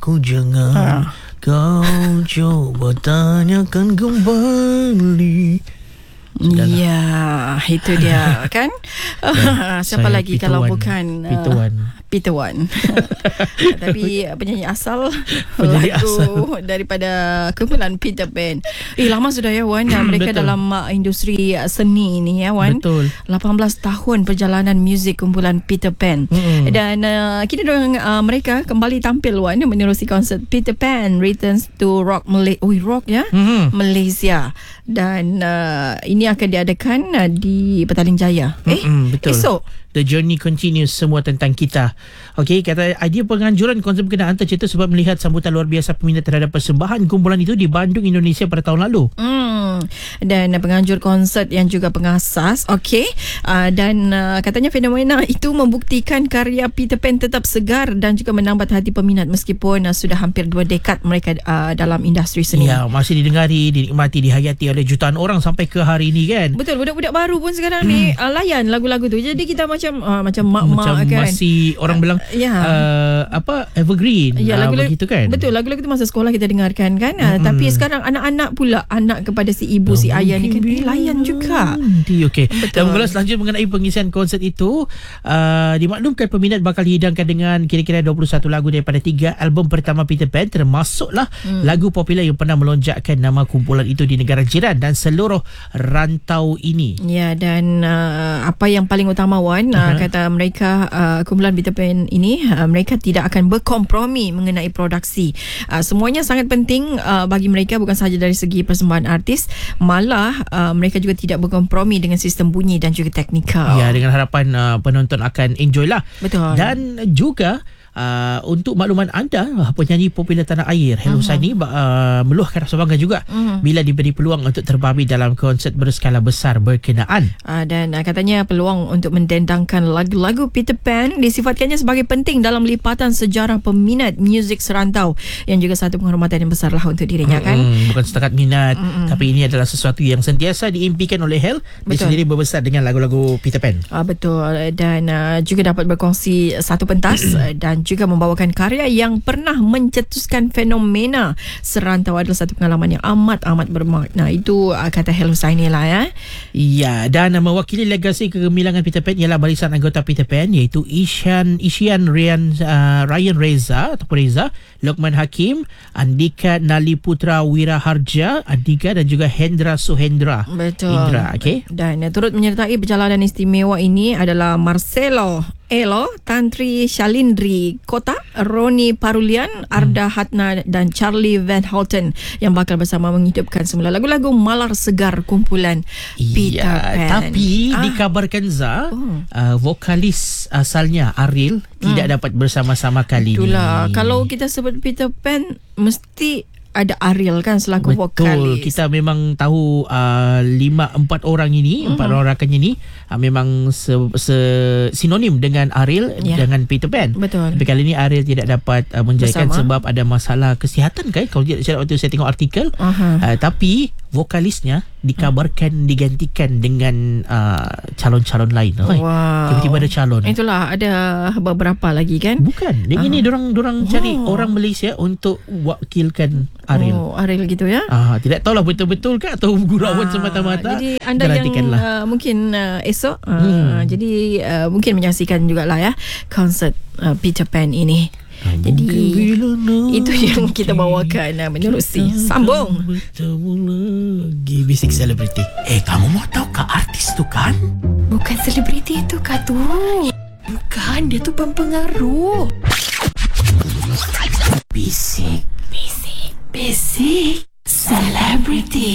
aku jangan kau coba tanyakan kembali. Ya, itu dia kan. Siapa lagi kalau bukan Peter Wan. Tapi penyanyi asal lagu daripada kumpulan Peter Pan. Lama sudah ya Wan, mereka dalam industri seni ni ya Wan. Betul. 18 tahun perjalanan muzik kumpulan Peter Pan. Dan kini mereka kembali tampil Wan menerusi konsert Peter Pan Returns to Rock Malaysia. Dan ini akan diadakan di Petaling Jaya. Betul. Esok The Journey Continues, semua tentang kita. Okey, kata idea penganjuran konsep berkenaan tercetus sebab melihat sambutan luar biasa peminat terhadap persembahan kumpulan itu di Bandung, Indonesia pada tahun lalu. Dan penganjur konsert yang juga pengasas. Dan katanya fenomena itu membuktikan karya Peter Pan tetap segar dan juga menambat hati peminat meskipun sudah hampir 2 dekad mereka dalam industri seni. Ya, masih didengari, dinikmati, dihayati oleh jutaan orang sampai ke hari ini kan. Betul, budak-budak baru pun sekarang ni layan lagu-lagu tu. Jadi kita macam mak-mak kan, masih orang bilang evergreen. Lagu-lagu begitu kan. Betul, lagu-lagu tu masa sekolah kita dengarkan kan. Tapi sekarang anak-anak pula, anak kepada si ibu, si ayah ni kan layan juga. Okey. Dan mengulas lanjut mengenai pengisian konsert itu, dimaklumkan peminat bakal dihidangkan dengan kira-kira 21 lagu daripada 3 album pertama Peter Pan, termasuklah lagu popular yang pernah melonjakkan nama kumpulan itu di negara jiran dan seluruh rantau ini. Ya, dan apa yang paling utama Wan, kata mereka, kumpulan Peter Pan ini mereka tidak akan berkompromi mengenai produksi. Semuanya sangat penting bagi mereka, bukan sahaja dari segi persembahan artis, malah mereka juga tidak berkompromi dengan sistem bunyi dan juga teknikal. Ya, dengan harapan penonton akan enjoy lah. Betul. Dan juga untuk makluman anda, penyanyi popular tanah air Hel Husaini meluahkan rasa bangga juga bila diberi peluang untuk terbabit dalam konsert berskala besar berkenaan. Dan katanya peluang untuk mendendangkan lagu-lagu Peter Pan disifatkannya sebagai penting dalam lipatan sejarah peminat muzik serantau, yang juga satu penghormatan yang besar lah untuk dirinya kan. Bukan setakat minat, tapi ini adalah sesuatu yang sentiasa diimpikan oleh Hel. Dia sendiri berbesar dengan lagu-lagu Peter Pan. Betul. Dan juga dapat berkongsi satu pentas dan juga membawakan karya yang pernah mencetuskan fenomena serantau adalah satu pengalaman yang amat bermakna. Itu kata Hel Husaini lah ya. Ya, dan mewakili legasi kegemilangan Peter Pan ialah barisan anggota Peter Pan, iaitu Ryan Reza, Lokman Hakim, Andika Naliputra Wiraharja, Andika dan juga Hendra Suhendra. Betul. Indra, Dan turut menyertai perjalanan istimewa ini adalah Marcelo Elo, Tantri Shalindri Kota, Roni Parulian, Arda Hatna dan Charlie Van Houten yang bakal bersama menghidupkan semula lagu-lagu malar segar kumpulan Peter Pan. Tapi dikabarkan vokalis asalnya Ariel tidak dapat bersama-sama kali ini. Itulah, kalau kita sebut Peter Pan mesti ada Ariel kan selaku vokalis. Kita memang tahu 4 orang ini, 4 orang rakannya ini memang sinonim dengan Ariel dengan Peter Pan. Betul. Tapi kali ini Ariel tidak dapat menjayakan sebab ada masalah kesihatan kan, kalau tidak salah waktu saya tengok artikel. Tapi vokalisnya dikabarkan digantikan dengan calon-calon lain. Tiba-tiba ada calon. Itulah, ada beberapa lagi kan. Bukan. Yang ini dorang cari orang Malaysia untuk wakilkan Ariel. Ariel gitu ya. Tidak tahulah betul-betul ke atau gurauan semata-mata. Jadi anda yang mungkin esok jadi mungkin menyaksikan jugalah ya konsert Peter Pan ini. Jadi itu yang kita bawakan menerusi Sambung Basic Celebrity. Kamu mau tahu kah artis tu kan? Bukan selebriti itu kah tu? Bukan, dia tu pempengaruh.